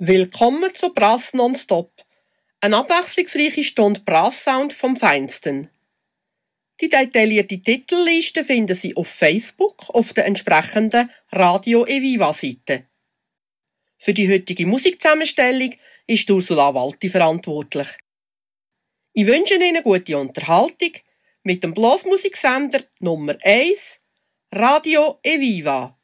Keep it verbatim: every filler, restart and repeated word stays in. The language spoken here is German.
Willkommen zu Brass Nonstop, eine abwechslungsreiche Stunde Brass-Sound vom Feinsten. Die detaillierte Titelliste finden Sie auf Facebook auf der entsprechenden Radio Eviva-Seite. Für die heutige Musikzusammenstellung ist Ursula Walti verantwortlich. Ich wünsche Ihnen gute Unterhaltung mit dem Blasmusiksender Nummer eins, Radio Eviva.